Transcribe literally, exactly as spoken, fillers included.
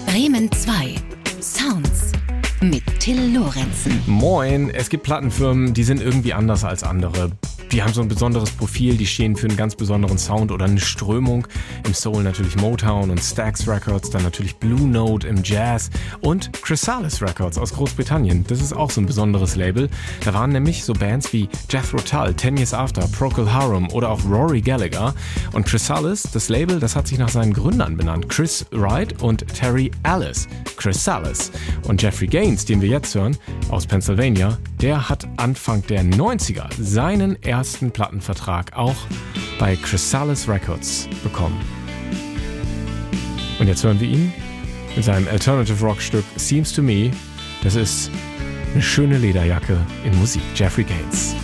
Bremen zwei. Sounds mit Till Lorenzen. Moin, es gibt Plattenfirmen, die sind irgendwie anders als andere. Die haben so ein besonderes Profil, die stehen für einen ganz besonderen Sound oder eine Strömung. Im Soul natürlich Motown und Stax Records, dann natürlich Blue Note im Jazz und Chrysalis Records aus Großbritannien. Das ist auch so ein besonderes Label. Da waren nämlich so Bands wie Jethro Tull, Ten Years After, Procol Harum oder auch Rory Gallagher. Und Chrysalis, das Label, das hat sich nach seinen Gründern benannt. Chris Wright und Terry Ellis. Chrysalis. Und Jeffrey Gaines, den wir jetzt hören, aus Pennsylvania, der hat Anfang der neunziger seinen ersten Plattenvertrag auch bei Chrysalis Records bekommen. Und jetzt hören wir ihn mit seinem Alternative Rock Stück Seems to Me. Das ist eine schöne Lederjacke in Musik. Jeffrey Gaines.